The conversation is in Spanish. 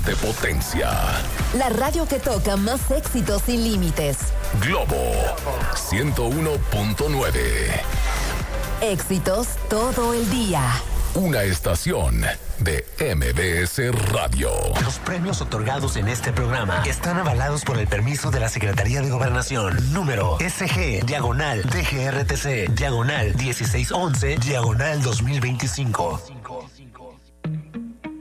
de potencia. La radio que toca más éxitos sin límites. Globo 101.9. Éxitos todo el día. Una estación de MBS Radio. Los premios otorgados en este programa están avalados por el permiso de la Secretaría de Gobernación. Número SG/DGRTC/1611/2025.